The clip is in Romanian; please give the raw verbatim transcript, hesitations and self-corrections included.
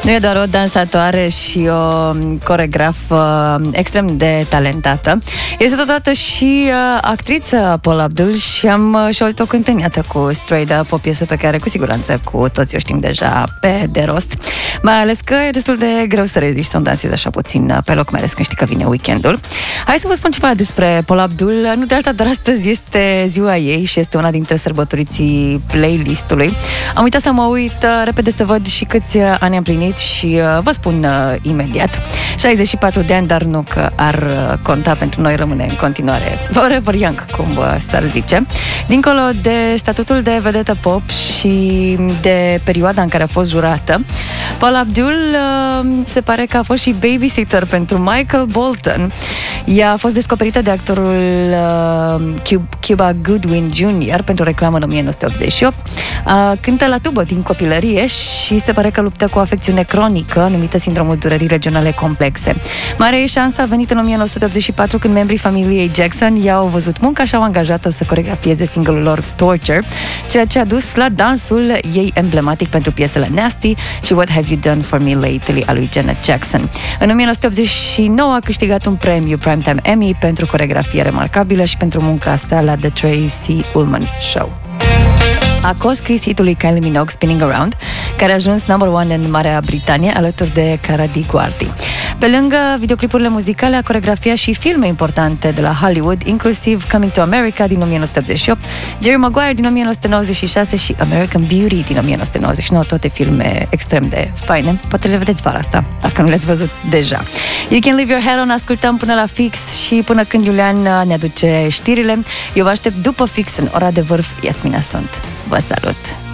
Nu e doar o dansatoare și o coregrafă extrem de talentată. Este totodată și uh, actriță, Paula Abdul, și am uh, și auzit-o cântâniată cu Straight Up, o piesă pe care cu siguranță cu toții o știm deja pe de rost. Mai ales că e destul de greu să reziști să dansezi așa puțin pe loc, mai ales când știi că vine weekendul. Hai să vă spun ceva despre Paula Abdul. Nu de alta, dar astăzi este ziua ei și este una dintre sărbătoriții playlistului. Am uitat să mă uit uh, repede să văd și câți ani am plinit și uh, vă spun uh, imediat. șaizeci și patru de ani, dar nu că ar uh, conta, pentru noi rămâne în continuare forever young, cum uh, s-ar zice. Dincolo de statutul de vedetă pop și de perioada în care a fost jurată, Paula Abdul uh, se pare că a fost și babysitter pentru Michael Bolton. Ea a fost descoperită de actorul uh, Cuba Gooding junior pentru reclamă în o mie nouă sute optzeci și opt. Uh, cântă la tubă din copilărie și se pare că luptă cu o afecțiune cronică numită sindromul durerii regionale complexe. Marea ei șansă a venit în o mie nouă sute optzeci și patru, când membrii familiei Jackson i-au văzut munca și au angajat-o să coregrafieze single-ul lor Torture, ceea ce a dus la dansul ei emblematic pentru piesele Nasty și What Have You Done For Me Lately a lui Janet Jackson. În o mie nouă sute optzeci și nouă a câștigat un premiu Primetime Emmy pentru coregrafie remarcabilă și pentru munca sa la The Tracy Ullman Show. A co-scris hitului Kylie Minogue, Spinning Around, care a ajuns number one în Marea Britanie alături de Cara Di Guardi. Pe lângă videoclipurile muzicale, a coregrafiat și filme importante de la Hollywood, inclusiv Coming to America din o mie nouă sute optzeci și opt, Jerry Maguire din o mie nouă sute nouăzeci și șase și American Beauty din o mie nouă sute nouăzeci și nouă, toate filme extrem de faine. Poate le vedeți vara asta, dacă nu le-ați văzut deja. You Can Leave Your Hair On, ascultăm până la fix și până când Iulian ne aduce știrile. Eu vă aștept după fix în ora de vârf. Iasmina sunt. Vă salut!